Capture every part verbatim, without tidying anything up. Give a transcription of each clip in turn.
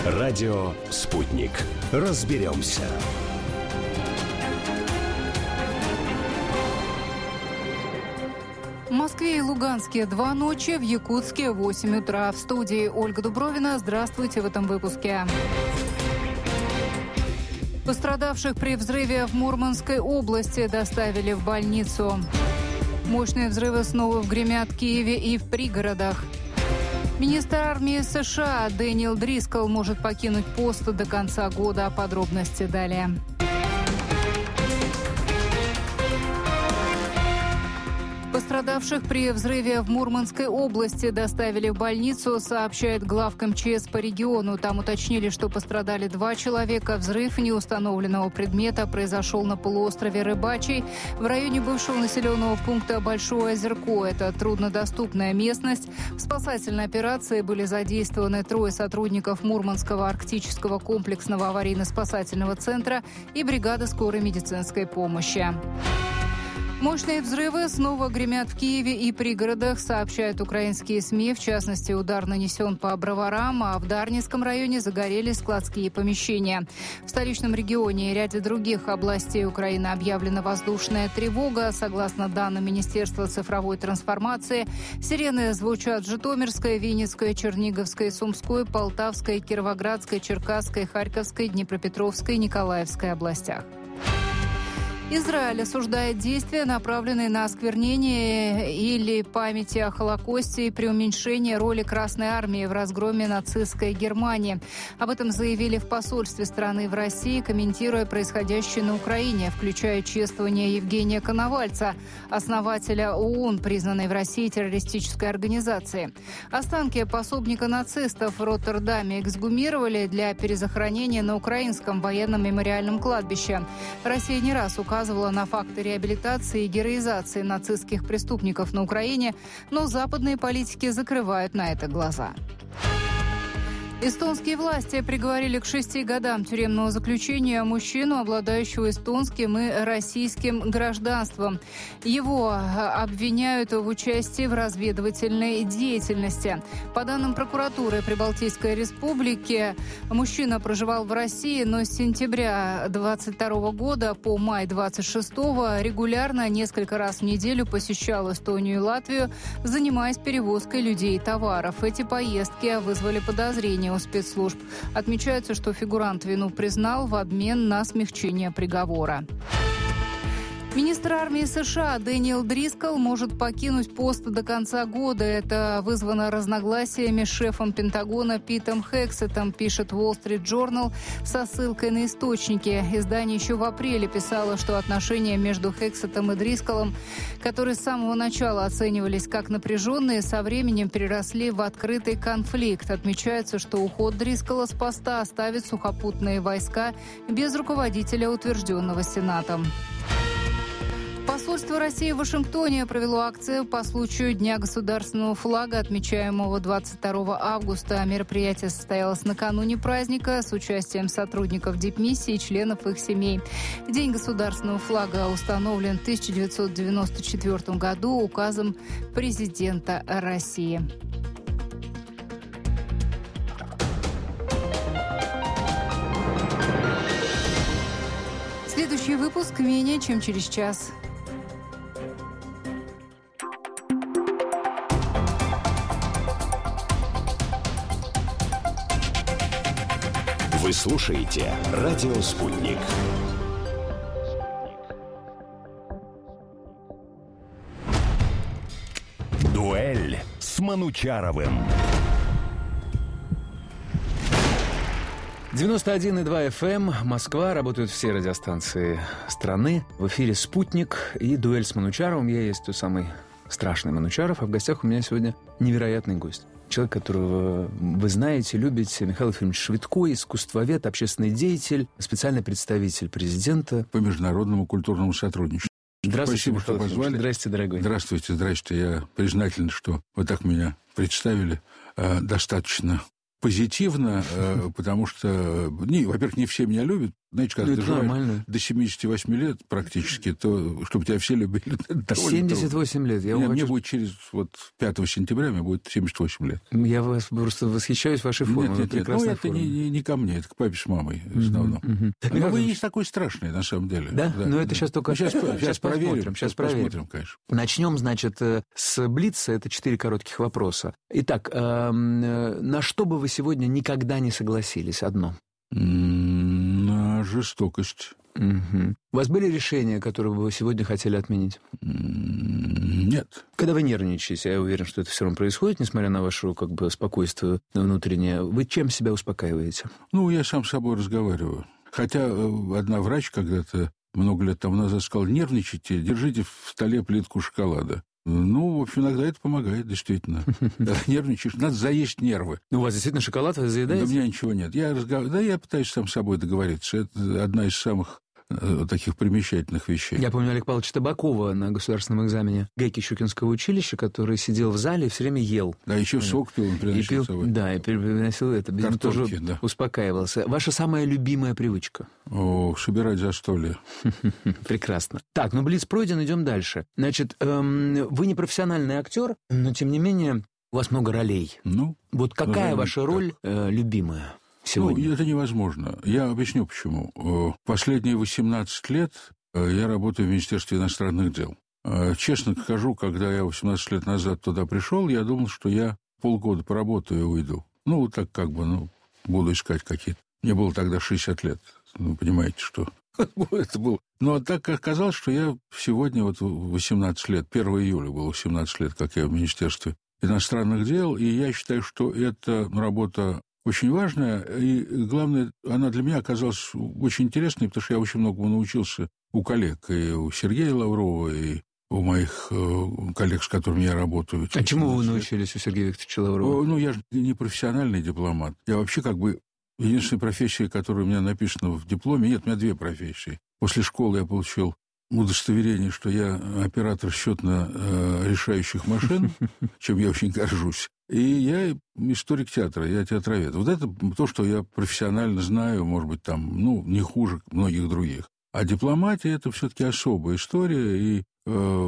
Радио «Спутник». Разберемся. В Москве и Луганске два ночи, в Якутске восемь утра. В студии Ольга Дубровина. Здравствуйте в этом выпуске. Пострадавших при взрыве в Мурманской области доставили в больницу. Мощные взрывы снова гремят в Киеве и в пригородах. Министр армии США Дэниел Дрискл может покинуть пост до конца года. Подробности далее. Пострадавших при взрыве в Мурманской области доставили в больницу, сообщает главк эм че эс по региону. Там уточнили, что пострадали два человека. Взрыв неустановленного предмета произошел на полуострове Рыбачий в районе бывшего населенного пункта Большое Озерко. Это труднодоступная местность. В спасательной операции были задействованы трое сотрудников Мурманского арктического комплексного аварийно-спасательного центра и бригада скорой медицинской помощи. Мощные взрывы снова гремят в Киеве и пригородах, сообщают украинские СМИ. В частности, удар нанесен по Броварам, а в Дарницком районе загорелись складские помещения. В столичном регионе и ряде других областей Украины объявлена воздушная тревога. Согласно данным Министерства цифровой трансформации, сирены звучат в Житомирской, Винницкой, Черниговской, Сумской, Полтавской, Кировоградской, Черкасской, Харьковской, Днепропетровской, Николаевской областях. Израиль осуждает действия, направленные на осквернение или памяти о Холокосте и преуменьшение роли Красной Армии в разгроме нацистской Германии. Об этом заявили в посольстве страны в России, комментируя происходящее на Украине, включая чествование Евгения Коновальца, основателя ООН, признанной в России террористической организации. Останки пособника нацистов в Роттердаме эксгумировали для перезахоронения на украинском военном мемориальном кладбище. Россия не раз указывала указывала на факты реабилитации и героизации нацистских преступников на Украине, но западные политики закрывают на это глаза. Эстонские власти приговорили к шести годам тюремного заключения мужчину, обладающего эстонским и российским гражданством. Его обвиняют в участии в разведывательной деятельности. По данным прокуратуры Прибалтийской республики, мужчина проживал в России, но с сентября двадцать второго года по май двадцать шестого регулярно несколько раз в неделю посещал Эстонию и Латвию, занимаясь перевозкой людей и товаров. Эти поездки вызвали подозрения у спецслужб. Отмечается, что фигурант вину признал в обмен на смягчение приговора. Министр армии США Дэниел Дрискл может покинуть пост до конца года. Это вызвано разногласиями с шефом Пентагона Питом Хексетом, пишет Wall Street Journal со ссылкой на источники. Издание еще в апреле писало, что отношения между Хексетом и Дрисклом, которые с самого начала оценивались как напряженные, со временем переросли в открытый конфликт. Отмечается, что уход Дрискла с поста оставит сухопутные войска без руководителя, утвержденного Сенатом. Посольство России в Вашингтоне провело акцию по случаю Дня государственного флага, отмечаемого двадцать второго августа. Мероприятие состоялось накануне праздника с участием сотрудников дипмиссии и членов их семей. День государственного флага установлен в тысяча девятьсот девяносто четвёртом году указом президента России. Следующий выпуск менее чем через час. Вы слушаете «Радио Спутник». Дуэль с Манучаровым. девяносто один и два эф эм, Москва, работают все радиостанции страны. В эфире «Спутник» и «Дуэль с Манучаровым». Я есть тот самый страшный Манучаров, а в гостях у меня сегодня невероятный гость. Человек, которого вы знаете, любите, Михаил Ефимович Швидко, искусствовед, общественный деятель, специальный представитель президента по международному культурному сотрудничеству. Здравствуйте, Спасибо, что позвали. Здравствуйте, дорогой. Здравствуйте, здравствуйте. Я признателен, что вы так меня представили. Э, достаточно позитивно, э, потому что, не, во-первых, не все меня любят, Знаете, когда ну, доживаешь до семидесяти восьми лет практически, то чтобы тебя все любили, это семьдесят восемь лет. Я Нет, хочу... Мне будет через вот, пятого сентября, мне будет семьдесят восемь лет. Я вас просто восхищаюсь вашей формой. Нет, нет, нет. Ну, это не, не, не ко мне, это к папе с мамой в основном. Mm-hmm, mm-hmm. Но вы не такой страшный, на самом деле. Да? да Но это да. сейчас только... Ну, сейчас, сейчас, сейчас проверим. Посмотрим, сейчас проверим. Посмотрим, конечно. Начнем, значит, с блица. Это четыре коротких вопроса. Итак, э, на что бы вы сегодня никогда не согласились? Одно. На жестокость. Угу. У вас были решения, которые бы вы сегодня хотели отменить? Нет. Когда вы нервничаете, я уверен, что это все равно происходит, несмотря на ваше как бы, спокойствие внутреннее, вы чем себя успокаиваете? Ну, я сам с собой разговариваю. Хотя одна врач когда-то много лет тому назад сказала: нервничайте, держите в столе плитку шоколада. Ну, в общем, иногда это помогает, действительно. Когда нервничаешь, надо заесть нервы. Ну, у вас действительно шоколад, вы заедаете? Да у меня ничего нет. Я разгов... Да я пытаюсь сам с собой договориться. Это одна из самых э, таких примечательных вещей. Я помню Олега Павловича Табакова на государственном экзамене Гайки-Щукинского училища, который сидел в зале и все время ел. Да, еще сок пил, он приносил и пил, с собой. Да, и приносил это. Картонки, тоже да. Успокаивался. Ваша самая любимая привычка? О, собирать застолье. Прекрасно. Так, ну блиц пройден, идем дальше. Значит, эм, вы не профессиональный актер, но тем не менее у вас много ролей. Ну, вот какая ваша так. роль э, любимая сегодня? Ну, это невозможно. Я объясню, почему. Последние восемнадцать лет я работаю в Министерстве иностранных дел. Честно скажу, когда я восемнадцать лет назад туда пришел, я думал, что я полгода поработаю и уйду. Ну, вот так как бы, ну, буду искать какие-то. Мне было тогда шестьдесят лет. Вы понимаете, что это было. Но так оказалось, что я сегодня, вот восемнадцать лет, первого июля было восемнадцать лет, как я в Министерстве иностранных дел, и я считаю, что эта работа очень важная, и главное, она для меня оказалась очень интересной, потому что я очень многому научился у коллег, и у Сергея Лаврова, и у моих э, коллег, с которыми я работаю. А чему вы научились у Сергея Викторовича Лаврова? Ну, я же не профессиональный дипломат. Я вообще как бы... Единственная профессия, которая у меня написана в дипломе... Нет, у меня две профессии. После школы я получил удостоверение, что я оператор счетно-решающих машин, чем я очень горжусь. И я историк театра, я театровед. Вот это то, что я профессионально знаю, может быть, там, ну, не хуже многих других. А дипломатия — это все-таки особая история, и, э,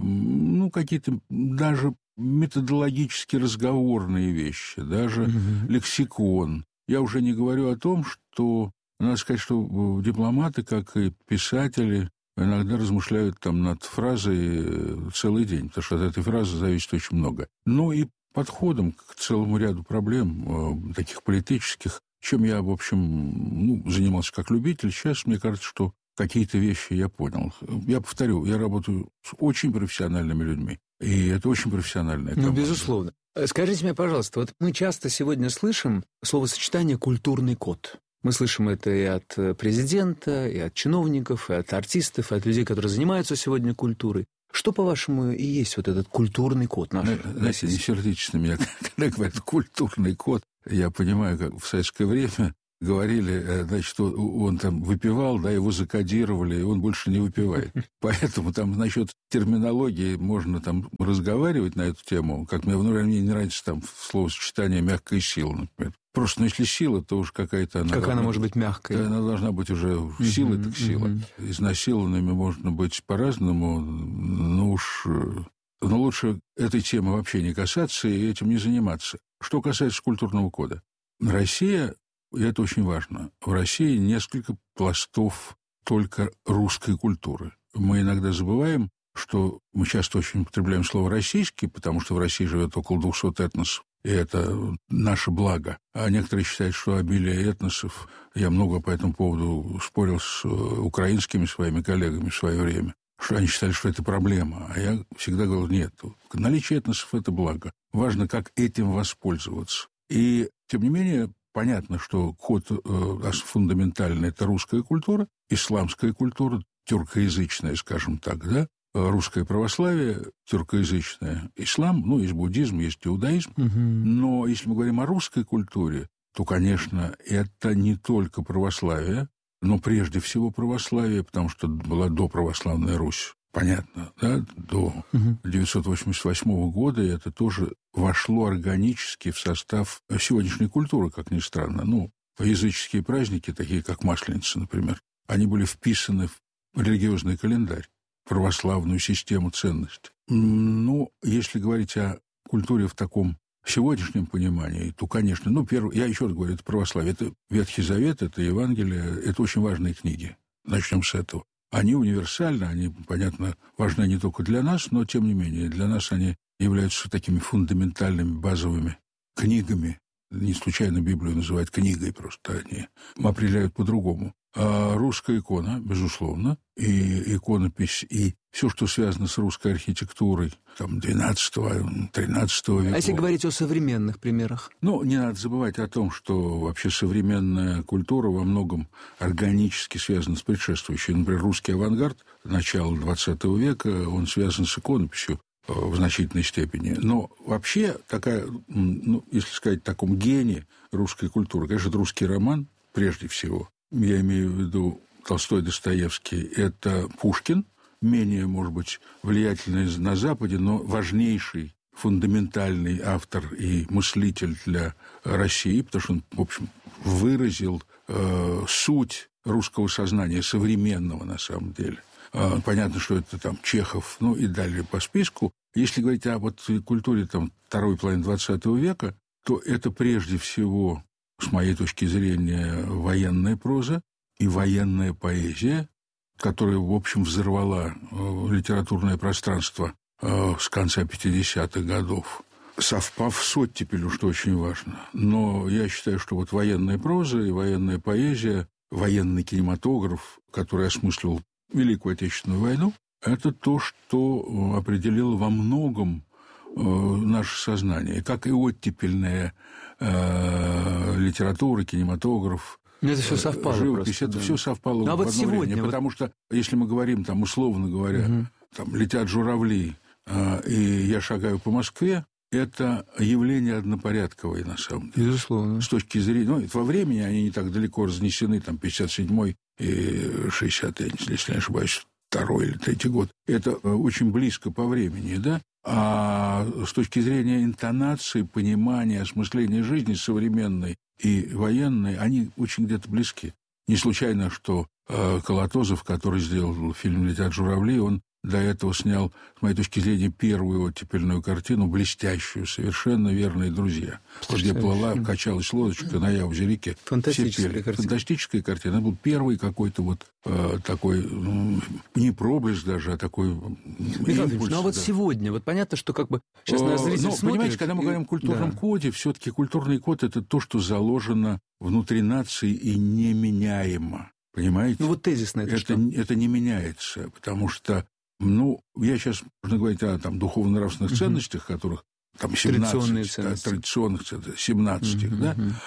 ну, какие-то даже методологически разговорные вещи, даже mm-hmm. лексикон. Я уже не говорю о том, что, надо сказать, что дипломаты, как и писатели, иногда размышляют там над фразой целый день, потому что от этой фразы зависит очень много. Ну и подходом к целому ряду проблем, э, таких политических, чем я, в общем, ну, занимался как любитель, сейчас мне кажется, что какие-то вещи я понял. Я повторю, я работаю с очень профессиональными людьми, и это очень профессиональная команда. Ну, безусловно. Скажите мне, пожалуйста, вот мы часто сегодня слышим словосочетание «культурный код». Мы слышим это и от президента, и от чиновников, и от артистов, и от людей, которые занимаются сегодня культурой. Что, по-вашему, и есть вот этот культурный код наш? Знаете, не сердитесь на меня, когда говорят «культурный код». Я понимаю, как в советское время говорили, значит, он там выпивал, да, его закодировали, и он больше не выпивает. Поэтому там насчет терминологии можно там разговаривать на эту тему. Как мне, например, мне не нравится там словосочетание «мягкая сила», например. Просто, ну, если сила, то уж какая-то она... Как она может быть, быть мягкой? Да, она должна быть уже сила, uh-huh, так сила. Uh-huh. Изнасилованными можно быть по-разному, но уж... Но лучше этой темы вообще не касаться и этим не заниматься. Что касается культурного кода. Россия, и это очень важно, в России несколько пластов только русской культуры. Мы иногда забываем, что мы часто очень употребляем слово «российский», потому что в России живет около двухсот этносов, и это наше благо. А некоторые считают, что обилие этносов... Я много по этому поводу спорил с украинскими своими коллегами в свое время, что они считали, что это проблема. А я всегда говорил, нет, наличие этносов — это благо. Важно, как этим воспользоваться. И, тем не менее, понятно, что код э, фундаментальный — это русская культура, исламская культура, тюркоязычная, скажем так, да, русское православие, тюркоязычное, ислам, ну, есть буддизм, есть иудаизм. Угу. Но если мы говорим о русской культуре, то, конечно, это не только православие, но прежде всего православие, потому что была доправославная Русь. Понятно, да, до девятьсот восемьдесят восьмого года, и это тоже вошло органически в состав сегодняшней культуры, как ни странно. Ну, языческие праздники, такие как Масленица, например, они были вписаны в религиозный календарь, православную систему ценностей. Ну, если говорить о культуре в таком сегодняшнем понимании, то, конечно, ну, первое, я еще раз говорю, это православие, это Ветхий Завет, это Евангелие, это очень важные книги. Начнем с этого. Они универсальны, они, понятно, важны не только для нас, но, тем не менее, для нас они являются такими фундаментальными, базовыми книгами. Не случайно Библию называют книгой, просто они определяют по-другому. А русская икона, безусловно, и иконопись, и все, что связано с русской архитектурой, там, двенадцатого-тринадцатого века. А если говорить о современных примерах? Ну, не надо забывать о том, что вообще современная культура во многом органически связана с предшествующей. Например, русский авангард начала двадцатого века, он связан с иконописью в значительной степени. Но вообще такая, ну, если сказать, в таком гене русской культуры, конечно, это русский роман, прежде всего. Я имею в виду Толстой, Достоевский. Это Пушкин, менее, может быть, влиятельный на Западе, но важнейший, фундаментальный автор и мыслитель для России, потому что он, в общем, выразил э, суть русского сознания, современного на самом деле. Э, понятно, что это там Чехов, ну и далее по списку. Если говорить о вот культуре там, второй половины двадцатого века, то это прежде всего, с моей точки зрения, военная проза и военная поэзия, которая, в общем, взорвала э, литературное пространство э, с конца пятидесятых годов, совпав с оттепелью, что очень важно. Но я считаю, что вот военная проза и военная поэзия, военный кинематограф, который осмыслил Великую Отечественную войну, это то, что определило во многом э, наше сознание. Как и оттепельная э, литература, кинематограф, но это все совпало живопись, просто, это да. все совпало ну, а в вот одно сегодня, время. вот... Потому что, если мы говорим, там, условно говоря, угу. там, летят журавли, э, и я шагаю по Москве, это явление однопорядковое, на самом деле. Безусловно. С точки зрения... Ну, во времени они не так далеко разнесены, там, пятьдесят седьмой и шестидесятый, если не ошибаюсь, второй или третий год. Это очень близко по времени, да? А с точки зрения интонации, понимания, осмысления жизни современной и военной, они очень где-то близки. Не случайно, что э, Колотозов, который сделал фильм «Летят журавли», он до этого снял, с моей точки зрения, первую оттепельную картину, блестящую, совершенно «Верные друзья», где плыла, качалась лодочка на Яузе-реке. Фантастическая картина. Фантастическая картина. Это был первый какой-то вот э, такой, ну, не проблеск даже, а такой Михаил импульс. Ну, а вот да. сегодня, вот понятно, что как бы сейчас на зритель Но, смотрит... понимаете, когда мы говорим о культурном да. коде, все-таки культурный код – это то, что заложено внутри нации и неменяемо. Понимаете? Ну, вот тезисно это, это что? Это не меняется, потому что, ну, я сейчас, можно говорить о там, духовно-нравственных uh-huh. ценностях, которых там семнадцать, традиционные да, ценности. традиционных семнадцать, uh-huh, да, uh-huh.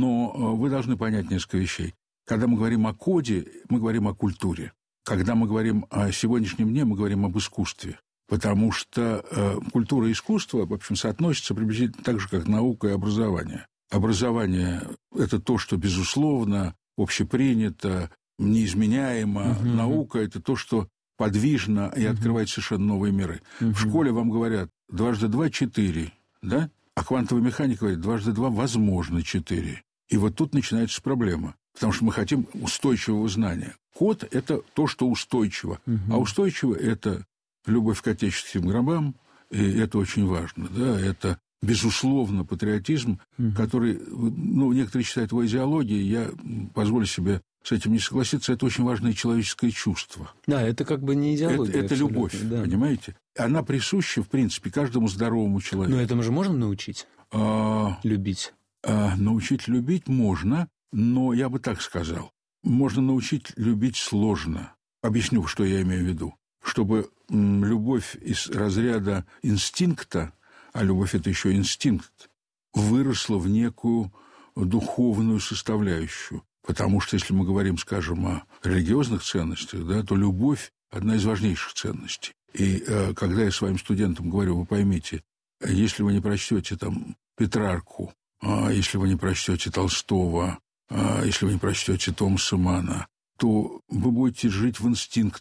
но вы должны понять несколько вещей. Когда мы говорим о коде, мы говорим о культуре. Когда мы говорим о сегодняшнем дне, мы говорим об искусстве. Потому что э, культура и искусство, в общем, соотносятся приблизительно так же, как наука и образование. Образование – это то, что, безусловно, общепринято, неизменяемо. Uh-huh. Наука – это то, что подвижно и uh-huh. открывает совершенно новые миры. Uh-huh. В школе вам говорят дважды два – четыре, да? А квантовая механика говорит дважды два – возможно четыре. И вот тут начинается проблема. Потому что мы хотим устойчивого знания. Код – это то, что устойчиво. Uh-huh. А устойчиво – это любовь к отечественным гробам, и это очень важно. Да? Это, безусловно, патриотизм, uh-huh. который, ну, некоторые считают его идеологией, я позволю себе с этим не согласиться, это очень важное человеческое чувство. Да, это как бы не идеология. Это, это любовь, да. Понимаете? Она присуща, в принципе, каждому здоровому человеку. Но этому же можно научить? А, любить? А, научить любить можно, но я бы так сказал. Можно научить любить сложно. Объясню, что я имею в виду. Чтобы м, любовь из разряда инстинкта, а любовь – это еще инстинкт, выросла в некую духовную составляющую. Потому что, если мы говорим, скажем, о религиозных ценностях, да, то любовь – одна из важнейших ценностей. И э, когда я своим студентам говорю, вы поймите, если вы не прочтете там Петрарку, э, если вы не прочтете Толстого, э, если вы не прочтете Томаса Манна, то вы будете жить в инстинктах.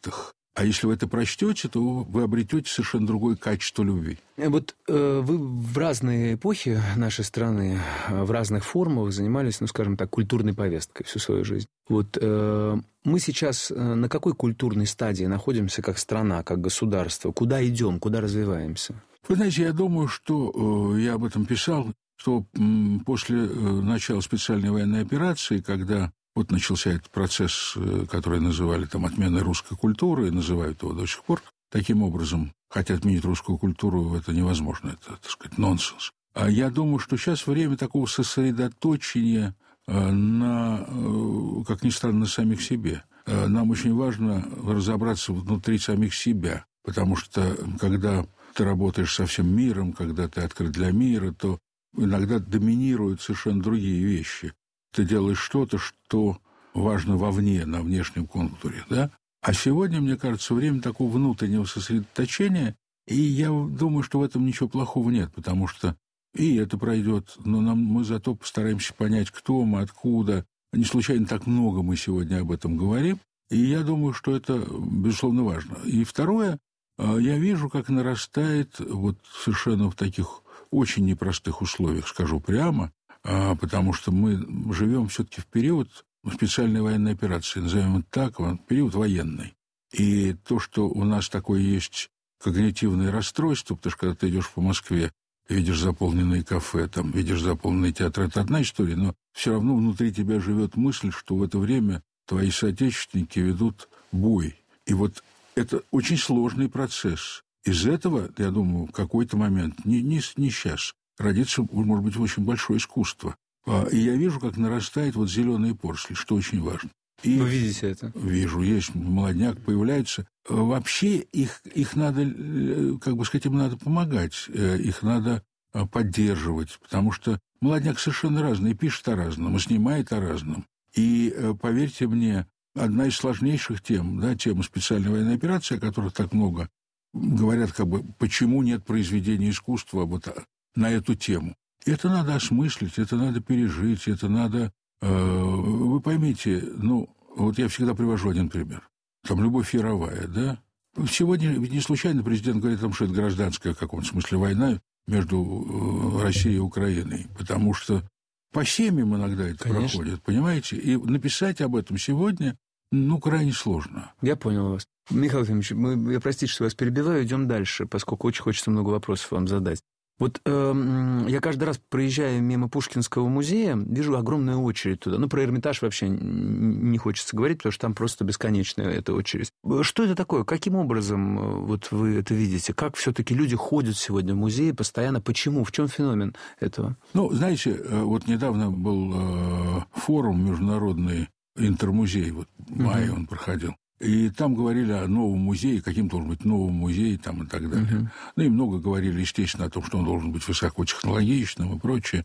А если вы это прочтете, то вы обретете совершенно другое качество любви. Вот э, вы в разные эпохи нашей страны, в разных формах занимались, ну, скажем так, культурной повесткой всю свою жизнь. Вот э, мы сейчас на какой культурной стадии находимся как страна, как государство? Куда идем, куда развиваемся? Вы знаете, я думаю, что э, я об этом писал, что э, после э, начала специальной военной операции, когда вот начался этот процесс, э, который называли там отменой русской культуры, и называют его до сих пор таким образом, хотя отменить русскую культуру это невозможно, это, так сказать, нонсенс. А я думаю, что сейчас время такого сосредоточения э, на, э, как ни странно, на самих себе. Э, нам очень важно разобраться внутри самих себя, потому что когда ты работаешь со всем миром, когда ты открыт для мира, то иногда доминируют совершенно другие вещи. Ты делаешь что-то, что важно вовне, на внешнем контуре, да? А сегодня, мне кажется, время такого внутреннего сосредоточения, и я думаю, что в этом ничего плохого нет, потому что и это пройдет, но нам, мы зато постараемся понять, кто мы, откуда. Не случайно так много мы сегодня об этом говорим, и я думаю, что это, безусловно, важно. И второе, я вижу, как нарастает вот совершенно в таких очень непростых условиях, скажу прямо, потому что мы живем все-таки в период специальной военной операции, назовем это так, период военный. И то, что у нас такое есть когнитивное расстройство, потому что когда ты идешь по Москве, видишь заполненные кафе, там, видишь заполненные театры, это одна история, но все равно внутри тебя живет мысль, что в это время твои соотечественники ведут бой. И вот это очень сложный процесс. Из этого, я думаю, в какой-то момент, не, не, не сейчас, родится, может быть, очень большое искусство. И я вижу, как нарастает вот зеленые поросли, что очень важно. И вы видите это? Вижу, есть молодняк, появляется. Вообще их, их надо, как бы сказать, им надо помогать, их надо поддерживать, потому что молодняк совершенно разный, пишет о разном, и снимает о разном. И, поверьте мне, одна из сложнейших тем, да, тема специальной военной операции, о которых так много говорят, как бы, почему нет произведения искусства вот на эту тему. Это надо осмыслить, это надо пережить, это надо... Э, вы поймите, ну, вот я всегда привожу один пример. Там «Любовь Яровая», да? Сегодня ведь не случайно президент говорит о том, что это гражданская в каком-то смысле война между Россией и Украиной, потому что по семьям иногда это Конечно. проходит, понимаете? И написать об этом сегодня, ну, крайне сложно. Я понял вас. Михаил Ефимович, мы, я простите, что вас перебиваю, идем дальше, поскольку очень хочется много вопросов вам задать. Вот э, я каждый раз, проезжая мимо Пушкинского музея, вижу огромную очередь туда. Ну, про Эрмитаж вообще не хочется говорить, потому что там просто бесконечная эта очередь. Что это такое? Каким образом вот вы это видите? Как все-таки люди ходят сегодня в музей постоянно? Почему? В чем феномен этого? Ну, знаете, вот недавно был форум международный, интермузей, вот в мае uh-huh. он проходил. И там говорили о новом музее, каким должен быть новый музей там, и так далее. Uh-huh. Ну и много говорили, естественно, о том, что он должен быть высокотехнологичным и прочее.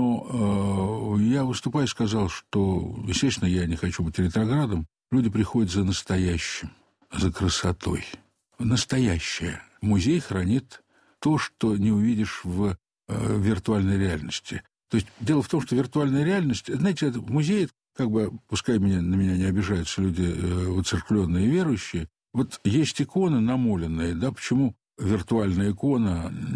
Но э, я выступая сказал, что, естественно, я не хочу быть ретроградом. Люди приходят за настоящим, за красотой. Настоящее. Музей хранит то, что не увидишь в э, виртуальной реальности. То есть дело в том, что виртуальная реальность... Знаете, это музей... Как бы, пускай меня, на меня не обижаются люди э, воцерквленные и верующие, вот есть иконы намоленные, да, почему виртуальная икона